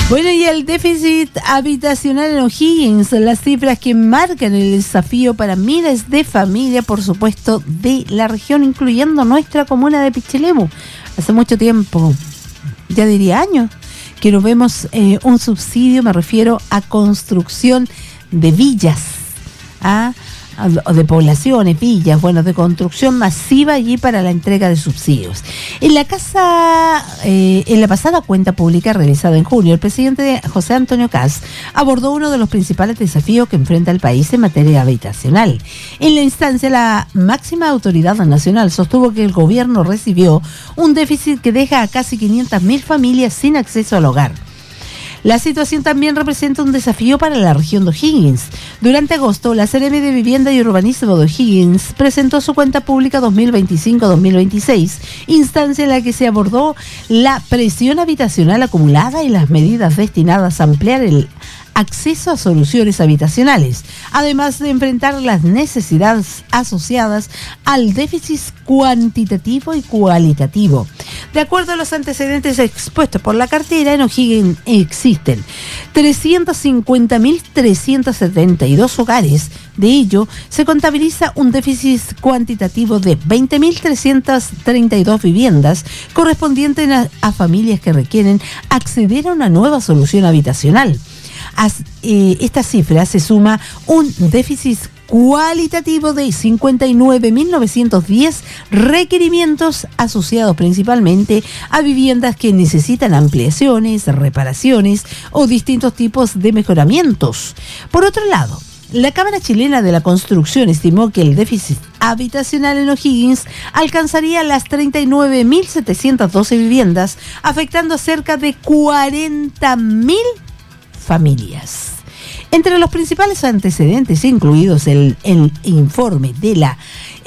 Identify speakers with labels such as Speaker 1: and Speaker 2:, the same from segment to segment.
Speaker 1: Bueno, y el déficit habitacional en O'Higgins, las cifras que marcan el desafío para miles de familias, por supuesto, de la región, incluyendo nuestra comuna de Pichilemu. Hace mucho tiempo, ya diría años, que no vemos un subsidio, me refiero a construcción de villas, de poblaciones, villas, bueno, de construcción masiva allí para la entrega de subsidios. En la pasada cuenta pública realizada en junio, el presidente José Antonio Kast abordó uno de los principales desafíos que enfrenta el país en materia habitacional. En la instancia, la máxima autoridad nacional sostuvo que el gobierno recibió un déficit que deja a casi 500.000 familias sin acceso al hogar. La situación también representa un desafío para la región de O'Higgins. Durante agosto, la Seremi de Vivienda y Urbanismo de O'Higgins presentó su cuenta pública 2025-2026, instancia en la que se abordó la presión habitacional acumulada y las medidas destinadas a ampliar el acceso a soluciones habitacionales, además de enfrentar las necesidades asociadas al déficit cuantitativo y cualitativo. De acuerdo a los antecedentes expuestos por la cartera, en O'Higgins existen 350.372 hogares. De ello, se contabiliza un déficit cuantitativo de 20.332 viviendas correspondientes a familias que requieren acceder a una nueva solución habitacional. A esta cifra se suma un déficit cualitativo de 59.910 requerimientos asociados principalmente a viviendas que necesitan ampliaciones, reparaciones o distintos tipos de mejoramientos. Por otro lado, la Cámara Chilena de la Construcción estimó que el déficit habitacional en O'Higgins alcanzaría las 39.712 viviendas, afectando a cerca de 40.000 familias. Entre los principales antecedentes incluidos el informe de la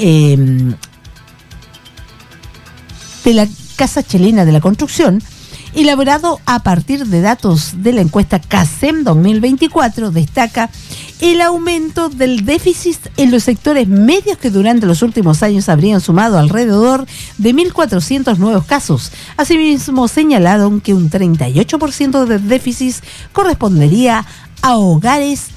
Speaker 1: Casa Chilena de la Construcción, elaborado a partir de datos de la encuesta CASEM 2024, destaca el aumento del déficit en los sectores medios que durante los últimos años habrían sumado alrededor de 1.400 nuevos casos. Asimismo, señalaron que un 38% de déficit correspondería a hogares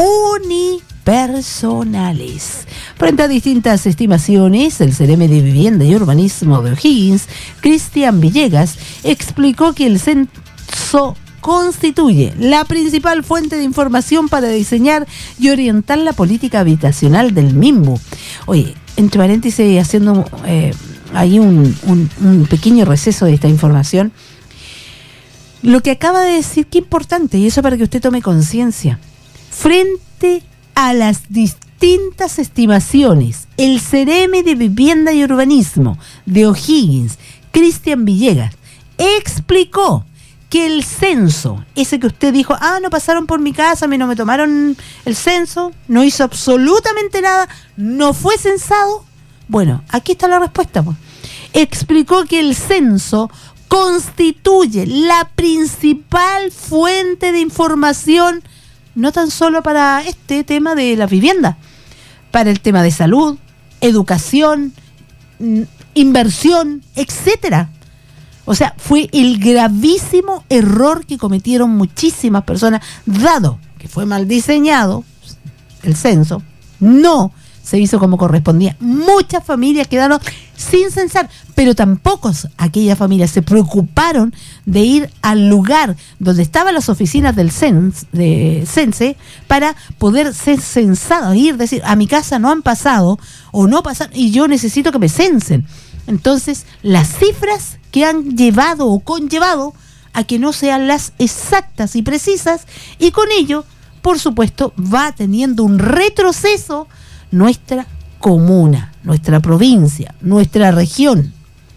Speaker 1: unipersonales. Frente a distintas estimaciones, el Seremi de Vivienda y Urbanismo de O'Higgins, Cristian Villegas, explicó que el censo constituye la principal fuente de información para diseñar y orientar la política habitacional del MIMBU. Oye, entre paréntesis, haciendo ahí un pequeño receso de esta información, lo que acaba de decir, qué importante, y eso para que usted tome conciencia. Frente a las distintas estimaciones, el Seremi de Vivienda y Urbanismo de O'Higgins, Cristian Villegas, explicó que el censo, ese que usted dijo, no pasaron por mi casa, no me tomaron el censo, no hizo absolutamente nada, no fue censado. Bueno, aquí está la respuesta, pues. Explicó que el censo constituye la principal fuente de información, no tan solo para este tema de la vivienda, para el tema de salud, educación, inversión, etcétera. O sea, fue el gravísimo error que cometieron muchísimas personas, dado que fue mal diseñado el censo, no se hizo como correspondía. Muchas familias quedaron sin censar, pero tampoco aquellas familias se preocuparon de ir al lugar donde estaban las oficinas del cense para poder ser censados, decir, a mi casa no han pasado o no pasaron y yo necesito que me censen. Entonces, las cifras que han llevado o conllevado a que no sean las exactas y precisas, y con ello, por supuesto, va teniendo un retroceso nuestra comuna, nuestra provincia, nuestra región.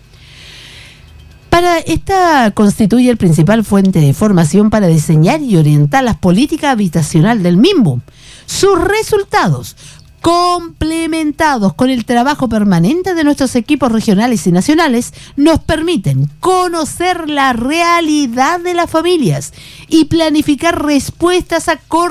Speaker 1: Esta constituye el principal fuente de información para diseñar y orientar las políticas habitacionales del MIMBU. Sus resultados, complementados con el trabajo permanente de nuestros equipos regionales y nacionales, nos permiten conocer la realidad de las familias y planificar respuestas acorde